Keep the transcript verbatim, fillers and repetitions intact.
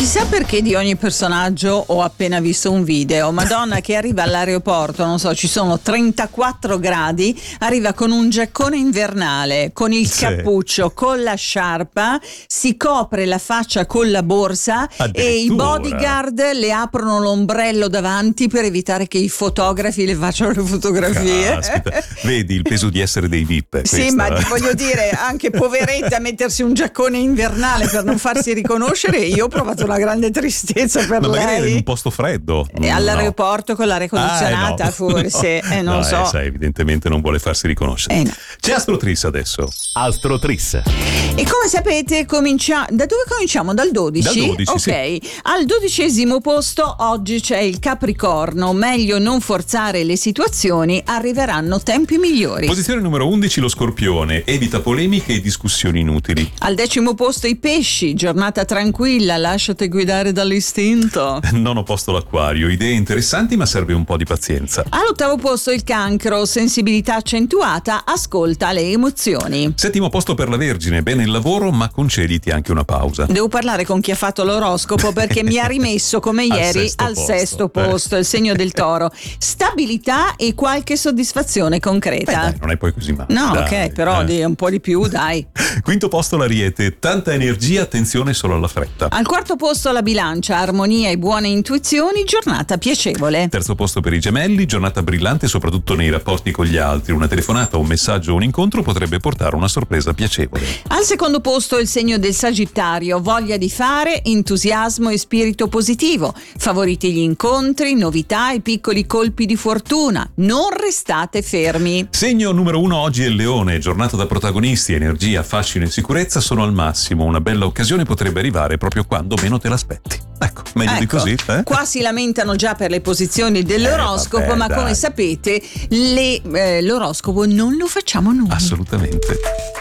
Chissà perché di ogni personaggio ho appena visto un video. Madonna che arriva all'aeroporto, non so, ci sono trentaquattro gradi, arriva con un giaccone invernale, con il Sì. cappuccio, con la sciarpa, si copre la faccia con la borsa e i bodyguard le aprono l'ombrello davanti per evitare che i fotografi le facciano le fotografie. Caspita. Vedi il peso di essere dei V I P. Sì, questa. ma ti voglio dire, anche poveretta a mettersi un giaccone invernale per non farsi riconoscere, io ho provato una grande tristezza per Ma magari era in lei. un posto freddo. E all'aeroporto con l'aria condizionata, Ah, eh, no. forse, No. eh, non No, so. eh, sai, evidentemente non vuole farsi riconoscere. Eh, no. C'è Astrotris adesso. Astrotris. E come sapete, comincia... da dove cominciamo? Dal dodici? Dal dodici, ok. sì. Al dodicesimo posto oggi c'è il Capricorno. Meglio non forzare le situazioni, arriveranno tempi migliori. Posizione numero undici, lo Scorpione. Evita polemiche e discussioni inutili. Al decimo posto i Pesci. Giornata tranquilla, lasciati guidare dall'istinto. Nono posto, l'Acquario. Idee interessanti, ma serve un po' di pazienza. All'ottavo posto il Cancro. Sensibilità accentuata, ascolta le emozioni. Settimo posto per la Vergine. Bene il lavoro, ma concediti anche una pausa. Devo parlare con chi ha fatto l'oroscopo perché mi ha rimesso come Al ieri sesto al posto. sesto posto, il segno del Toro. Stabilità e qualche soddisfazione Beh, concreta. dai, non è poi così male. No, Dai, ok, però eh. di un po' di più, dai. Quinto posto, l'Ariete. Tanta energia, attenzione solo alla fretta. Al quarto posto la Bilancia, armonia e buone intuizioni, giornata piacevole. Terzo posto per i Gemelli, giornata brillante soprattutto nei rapporti con gli altri. Una telefonata, un messaggio o un incontro potrebbe portare una sorpresa piacevole. Al secondo posto il segno del Sagittario, voglia di fare, entusiasmo e spirito positivo. Favoriti gli incontri, novità e piccoli colpi di fortuna. Non restate fermi. Segno numero uno oggi è il Leone, giornata da protagonisti, energia, fascino e sicurezza sono al massimo. Una bella occasione potrebbe arrivare proprio quando meno te l'aspetti. Ecco, meglio di Ecco, così, eh? qua si lamentano già per le posizioni dell'oroscopo, Eh, vabbè, ma dai. come sapete le- eh, l'oroscopo non lo facciamo noi. Assolutamente.